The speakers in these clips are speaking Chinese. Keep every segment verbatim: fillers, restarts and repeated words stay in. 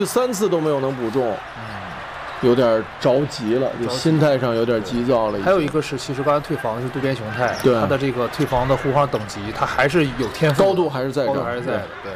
三次都没有能补中，有点着急了，就心态上有点急躁了。 还有一个是，其实刚才退防的是渡边雄太， 对他的这个退防的护航等级，他还是有天赋， 高度还是在这， 高度还是在的，对。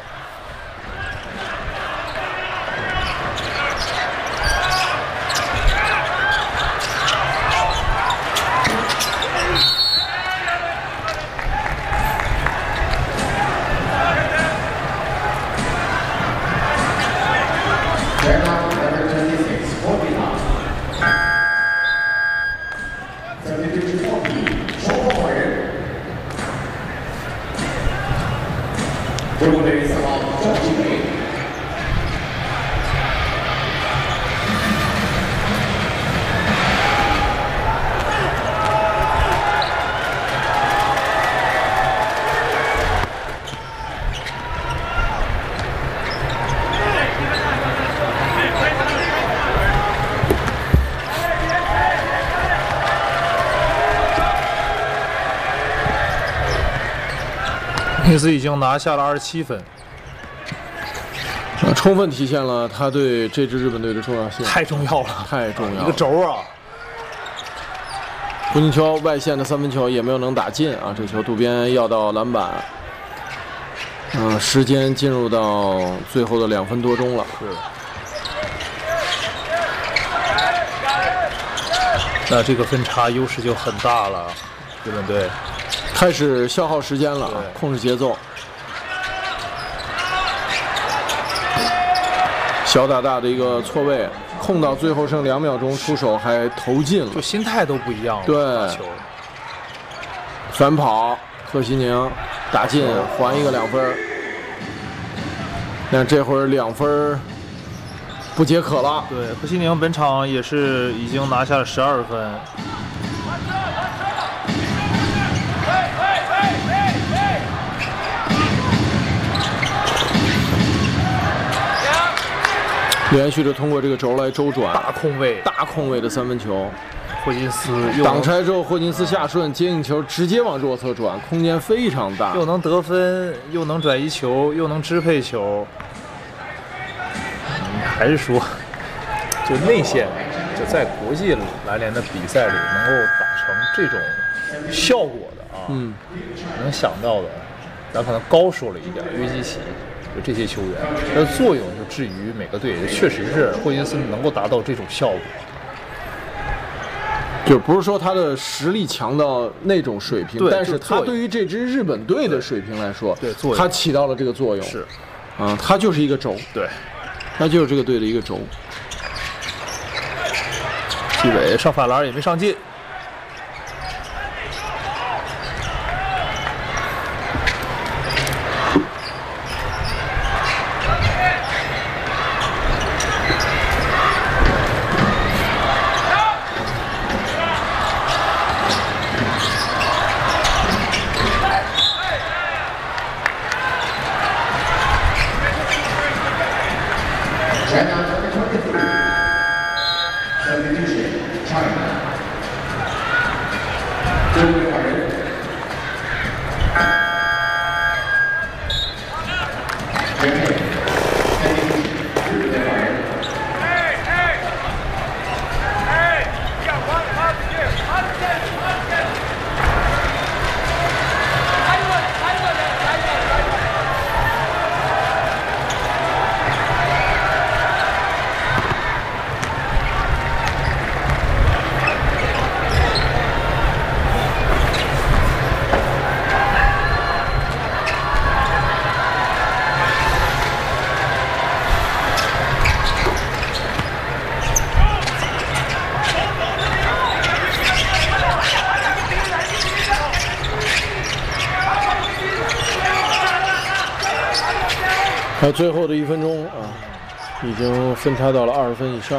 尼斯已经拿下了二十七分， 啊，充分体现了他对这支日本队的重要性， 太重要了， 太重要了。 一个轴啊！ 胡金秋外线的三分球也没有能打进啊，这球渡边要到篮板。嗯、呃，时间进入到最后的两分多钟了。 是。那这个分差优势就很大了，日本队。 开始消耗时间了，控制节奏。小打大的一个错位，控到最后剩两秒钟，出手还投进了， 就心态都不一样了。 对， 球反跑，贺西宁打进，还一个两分。但这会儿两分不解渴了。 对，贺西宁本场也是已经拿下了十二分。 连续的通过这个轴来周转， 大空位， 大空位的三分球， 霍金斯挡拆之后，霍金斯下顺接应球，直接往弱侧转，空间非常大， 又能得分，又能转移球，又能支配球。嗯、还是说，就内线，就在国际篮联的比赛里能够打成这种效果的啊， 嗯， 能想到的，咱可能高说了一点，约基奇。 就这些球员，它的作用就至于每个队，确实是霍金斯能够达到这种效果。 就不是说他的实力强到那种水平，但是他对于这支日本队的水平来说， 对， 他起到了这个作用。 是， 啊、嗯，他就是一个轴， 对， 他就是这个队的一个轴。 纪委上反篮也没上进。 还有最后的一分钟啊，已经分差到了二十分以上。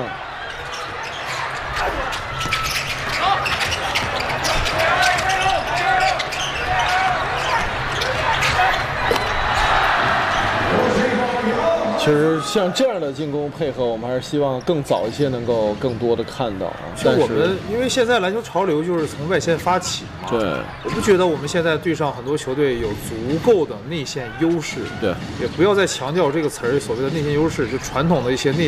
其实像这样的进攻配合，我们还是希望更早一些能够更多的看到啊。但是我们因为现在篮球潮流就是从外线发起嘛， 对， 我不觉得我们现在对上很多球队有足够的内线优势， 对， 也不要再强调这个词儿，所谓的内线优势，就传统的一些内